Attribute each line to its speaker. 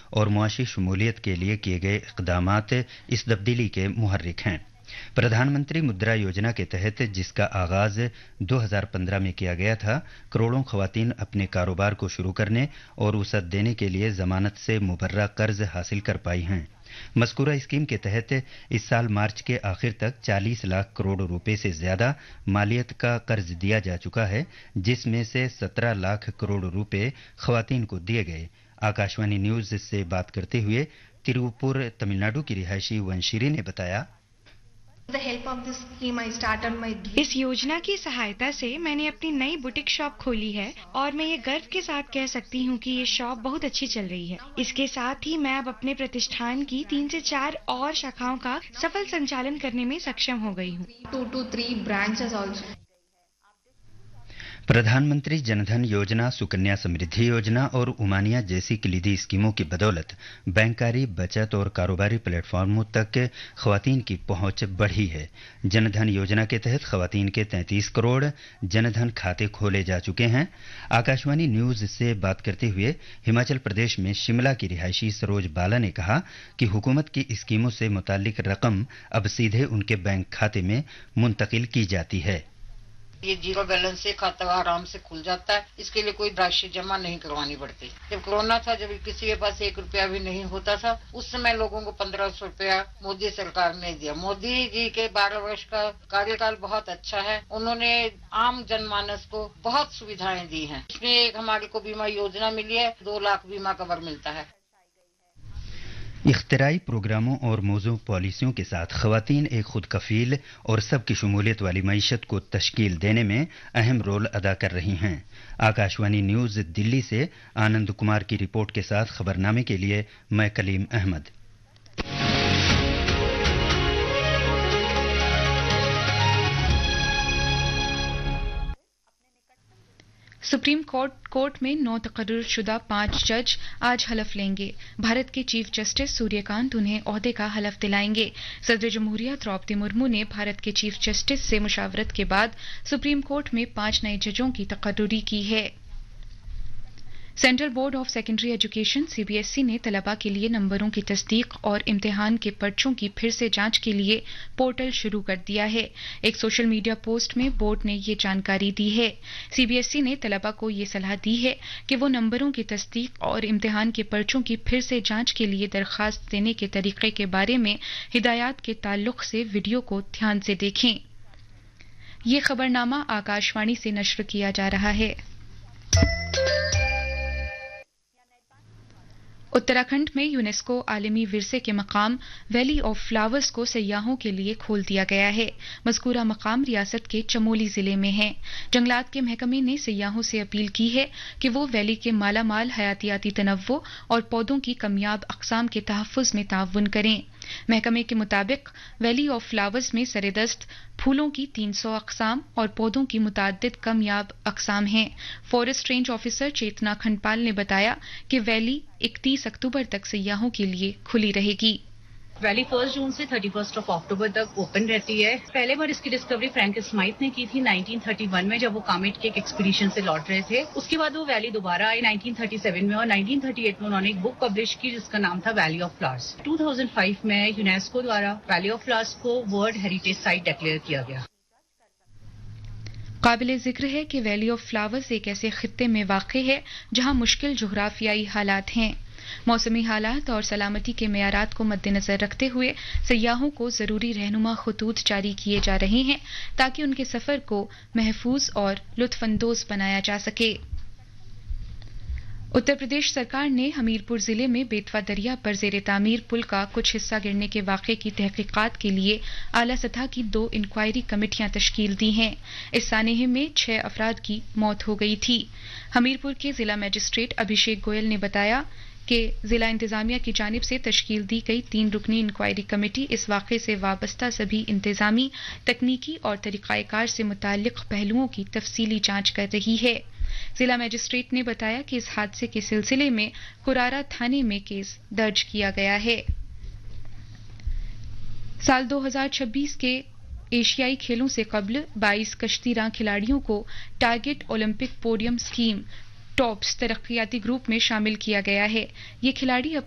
Speaker 1: اور معاشی شمولیت کے لیے کیے گئے اقدامات اس تبدیلی کے محرک ہیں۔ پردھان منتری مدرا یوجنا کے تحت، جس کا آغاز 2015 میں کیا گیا تھا، کروڑوں خواتین اپنے کاروبار کو شروع کرنے اور وسعت دینے کے لیے ضمانت سے مبرہ قرض حاصل کر پائی ہیں۔ مذکورہ اسکیم کے تحت اس سال مارچ کے آخر تک 40 لاکھ کروڑ روپے سے زیادہ مالیت کا قرض دیا جا چکا ہے، جس میں سے 17 لاکھ کروڑ روپے خواتین کو دیے گئے۔ آکاشوانی نیوز سے بات کرتے ہوئے تروپور، تمل ناڈو کی رہائشی ونشیری نے بتایا،
Speaker 2: اس یوجنا کی سہایتا سے میں نے اپنی نئی بوٹیک شاپ کھولی ہے اور میں یہ گرو کے ساتھ کہہ سکتی ہوں کہ یہ شاپ بہت اچھی چل رہی ہے۔ اس کے ساتھ ہی میں اب اپنے پرتشٹھان کی 3 سے 4 اور شاخاؤں کا سفل سنچالن کرنے میں سکشم ہو گئی ہوں۔
Speaker 3: 2 to 3 branches also.
Speaker 1: Pradhan Mantri جن دھن یوجنا، سکنیا سمردھی یوجنا اور امانیا جیسی کلیدی اسکیموں کی بدولت بینکاری، بچت اور کاروباری پلیٹ فارموں تک خواتین کی پہنچ بڑھی ہے۔ جن دھن یوجنا کے تحت خواتین کے 33 کروڑ جن دھن کھاتے کھولے جا چکے ہیں۔ آکاشوانی نیوز سے بات کرتے ہوئے ہماچل پردیش میں شملہ کی رہائشی سروج بالا نے کہا کہ حکومت کی اسکیموں سے متعلق رقم اب سیدھے ان کے بینک کھاتے میں منتقل کی جاتی ہے۔
Speaker 4: یہ زیرو بیلنس سے کھاتا آرام سے کھل جاتا ہے، اس کے لیے کوئی راشی جمع نہیں کروانی پڑتی۔ جب کورونا تھا، جب کسی کے پاس 1 روپیہ بھی نہیں ہوتا تھا، اس سمے لوگوں کو 1500 روپیہ مودی سرکار نے دیا۔ مودی جی کے 12 ورش کا کاریہ کال بہت اچھا ہے، انہوں نے عام جن مانس کو بہت سویدھائیں دی ہیں۔ اس میں ایک ہمارے کو بیمہ یوجنا ملی ہے، 2 لاکھ بیمہ کور ملتا ہے۔
Speaker 1: اختراعی پروگراموں اور موزوں پالیسیوں کے ساتھ خواتین ایک خود کفیل اور سب کی شمولیت والی معیشت کو تشکیل دینے میں اہم رول ادا کر رہی ہیں۔ آکاشوانی نیوز دلی سے آنند کمار کی رپورٹ کے ساتھ خبرنامے کے لیے میں کلیم احمد۔
Speaker 5: سپریم کورٹ میں 9 تقرر شدہ 5 جج آج حلف لیں گے۔ بھارت کے چیف جسٹس سوریہ کانت انہیں عہدے کا حلف دلائیں گے۔ صدر جمہوریہ دروپدی مرمو نے بھارت کے چیف جسٹس سے مشاورت کے بعد سپریم کورٹ میں 5 نئے ججوں کی تقرری کی ہے۔ Central board of secondary education CBSE نے طلباء کے لیے نمبروں کی تصدیق اور امتحان کے پرچوں کی پھر سے جانچ کے لیے پورٹل شروع کر دیا ہے۔ ایک سوشل میڈیا پوسٹ میں بورڈ نے یہ جانکاری دی ہے۔ CBSE نے طلباء کو یہ صلاح دی ہے کہ وہ نمبروں کی تصدیق اور امتحان کے پرچوں کی پھر سے جانچ کے لیے درخواست دینے کے طریقے کے بارے میں ہدایات کے تعلق سے ویڈیو کو دھیان سے دیکھیں۔ یہ خبرنامہ آکاشوانی سے نشر کیا جا رہا ہے۔ اتراکھنڈ میں یونیسکو عالمی ورثے کے مقام ویلی آف فلاورز کو سیاحوں کے لیے کھول دیا گیا ہے۔ مذکورہ مقام ریاست کے چمولی ضلع میں ہے۔ جنگلات کے محکمے نے سیاحوں سے اپیل کی ہے کہ وہ ویلی کے مالا مال حیاتیاتی تنوع اور پودوں کی کمیاب اقسام کے تحفظ میں تعاون کریں۔ محکمے کے مطابق ویلی آف فلاورز میں سردست پھولوں کی 300 اقسام اور پودوں کی متعدد کمیاب اقسام ہیں۔ فارسٹ رینج آفیسر چیتنا کھنڈپال نے بتایا کہ ویلی 31 اکتوبر تک سیاحوں کے لیے کھلی رہے گی۔
Speaker 6: ویلی 1 جون سے 31 اکتوبر تک اوپن رہتی ہے۔ پہلے بار اس کی ڈسکوری فرینک اسمائتھ نے کی تھی 1931 میں، جب وہ کامیٹ کے ایک ایکسپیڈیشن سے لوٹ رہے تھے۔ اس کے بعد وہ ویلی دوبارہ آئی 1937 میں، اور 1938 میں انہوں نے ایک بک پبلش کی جس کا نام تھا ویلی آف فلاورز۔ 2005 میں یونیسکو دوارا ویلی آف فلاورز کو ورلڈ ہیریٹیج سائٹ ڈکلیئر کیا گیا۔
Speaker 5: قابل ذکر ہے کہ ویلی آف فلاورز ایک ایسے خطے میں واقع ہے جہاں مشکل جغرافیائی حالات ہیں۔ موسمی حالات اور سلامتی کے معیارات کو مد نظر رکھتے ہوئے سیاحوں کو ضروری رہنما خطوط جاری کیے جا رہے ہیں تاکہ ان کے سفر کو محفوظ اور لطف اندوز بنایا جا سکے۔ اتر پردیش سرکار نے ہمیرپور ضلع میں بیتوا دریا پر زیر تعمیر پل کا کچھ حصہ گرنے کے واقعے کی تحقیقات کے لیے اعلی سطح کی 2 انکوائری کمیٹیاں تشکیل دی ہیں۔ اس سانحے میں 6 افراد کی موت ہو گئی تھی۔ ہمیرپور کے ضلع مجسٹریٹ ابھیشیک گوئل نے بتایا کہ ضلع انتظامیہ کی جانب سے تشکیل دی گئی 3 رکنی انکوائری کمیٹی اس واقعے سے وابستہ سبھی انتظامی، تکنیکی اور طریقہ کار سے متعلق پہلوؤں کی تفصیلی جانچ کر رہی ہے۔ ضلع مجسٹریٹ نے بتایا کہ اس حادثے کے سلسلے میں کورارا تھانے میں کیس درج کیا گیا ہے۔ سال 2026 کے ایشیائی کھیلوں سے قبل 22 کشتی راں کھلاڑیوں کو target Olympic podium scheme tops ترقیاتی گروپ میں شامل کیا گیا ہے۔ یہ کھلاڑی اب